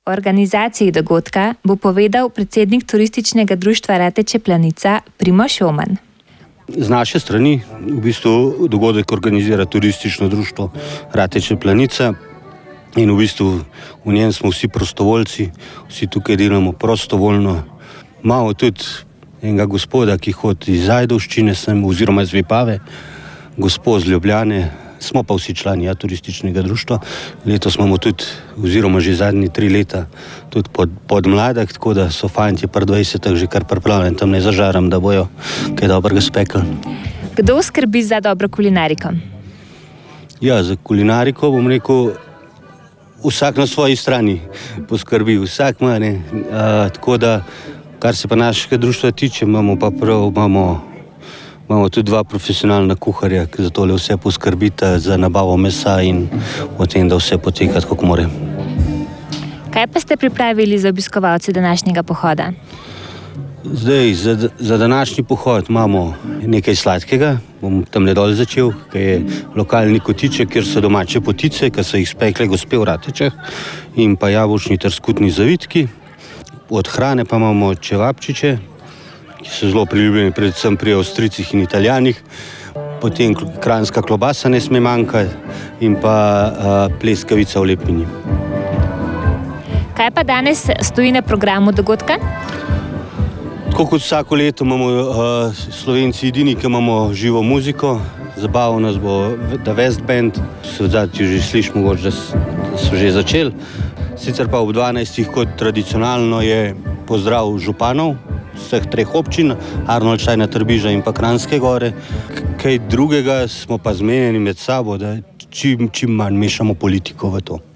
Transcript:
O organizaciji dogodka bo povedal predsednik turističnega društva Rateče Planica Primož Oman. Z naše strani v bistvu dogodek organizira turistično društvo Rateče Planica in v bistvu v njem smo vsi prostovoljci, vsi tukaj delamo prostovoljno. Imamo tudi enega gospoda, ki hodi iz Ajdovščine sem, oziroma iz Vipave, gospod z Ljubljane. Smo pa vsi člani turističnega društva. Letos imamo tudi, oziroma že zadnji 3 leta, tudi podmladek, tako da so fantje pri 20 že kar pripravljeni, tam ne zažaram, da bojo kaj dobrega spekli. Kdo skrbi za dobro kulinariko? Ja, za kulinariko bom rekel, vsak na svoji strani poskrbi, vsak ima, ne. Tako da, kar se pa našega društva tiče, imamo tudi 2 profesionalna kuharja, ki za tole vse poskrbita, za nabavo mesa in o tem, da vse poteka tako, kot mora. Kaj pa ste pripravili za obiskovalce današnjega pohoda? Zdaj, za današnji pohod imamo nekaj sladkega, bom tamle dol začel, ki je lokalni kotiček, kjer so domače potice, ki so jih spekle gospe v Ratečah, in pa jabolčni ter skutni zavitki. Od hrane pa imamo čevapčiče, ki so zelo priljubljeni predvsem pri Avstrijcih in Italijanih, potem kranjska klobasa ne sme manjkati in pa pleskavica v lepini. Kaj pa danes stoji na programu dogodka? Tako kot vsako leto imamo Slovenci edini, ki imamo živo muziko, zabaval nas bo The West Band, se v zadnji že sliši mogoče, da so že začeli. Sicer pa ob 12. kot tradicionalno je pozdrav županov vseh 3 občin, Arnoldštajna, Trbiža in pa Kranjske Gore. Kaj drugega smo pa zmenjeni med sabo, da čim manj mešamo politiko v to.